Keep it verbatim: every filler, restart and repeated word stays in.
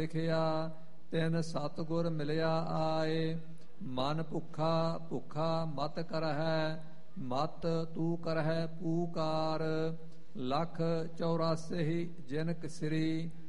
ਲਿਖਿਆ ਤਿਨ ਸਤਿਗੁਰ ਮਿਲਿਆ ਆਏ। ਮਨ ਭੁੱਖਾ ਭੁੱਖਾ ਮਤ ਕਰਹਿ, ਮਤ ਤੂ ਕਰਹਿ ਪੂਕਾਰ। ਲੱਖ ਚੌਰਾਸੀ ਜਿਨ ਕਸਿਰੀ,